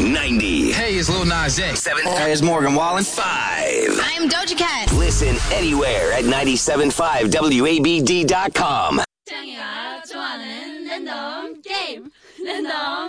90. Hey, it's Lil Nas X. 7. Hey, it's Morgan Wallen. 5. I'm Doja Cat. Listen anywhere at 97.5 WABD.com. 짱이가 좋아하는 랜덤 게임 랜덤